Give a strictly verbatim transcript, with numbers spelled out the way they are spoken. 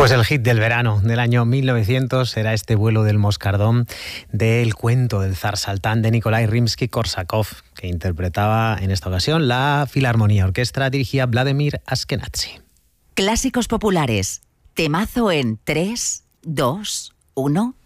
Pues el hit del verano del año mil novecientos era este vuelo del moscardón del cuento del zar Saltán de Nikolai Rimsky-Korsakov, que interpretaba en esta ocasión la Filarmonía Orquestra, dirigía Vladimir Ashkenazy. Clásicos populares, temazo en tres, dos, uno...